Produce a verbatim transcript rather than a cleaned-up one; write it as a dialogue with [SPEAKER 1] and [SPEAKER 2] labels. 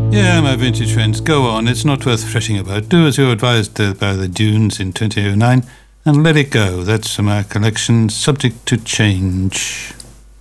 [SPEAKER 1] Yeah, my vintage friends, go on. It's not worth fretting about. Do as you're advised uh, by the Dunes in twenty oh nine and let it go. That's from our collection, Subject to Change.